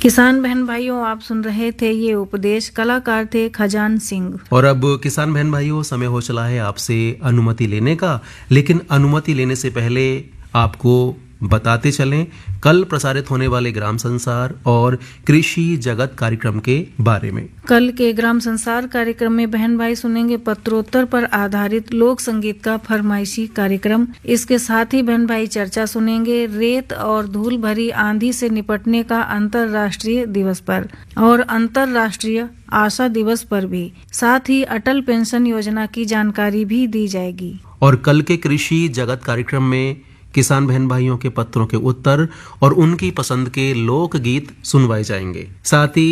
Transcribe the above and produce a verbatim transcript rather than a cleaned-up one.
किसान बहन भाइयों, आप सुन रहे थे ये उपदेश। कलाकार थे खजान सिंह। और अब किसान बहन भाइयों, समय हो चला है आपसे अनुमति लेने का। लेकिन अनुमति लेने से पहले आपको बताते चलें कल प्रसारित होने वाले ग्राम संसार और कृषि जगत कार्यक्रम के बारे में। कल के ग्राम संसार कार्यक्रम में बहन भाई सुनेंगे पत्रोत्तर पर आधारित लोक संगीत का फरमाइशी कार्यक्रम। इसके साथ ही बहन भाई चर्चा सुनेंगे रेत और धूल भरी आंधी से निपटने का अंतर्राष्ट्रीय दिवस पर और अंतर्राष्ट्रीय आशा दिवस पर भी। साथ ही अटल पेंशन योजना की जानकारी भी दी जाएगी। और कल के कृषि जगत कार्यक्रम में किसान बहन भाइयों के पत्रों के उत्तर और उनकी पसंद के लोक गीत सुनवाए जाएंगे। साथ ही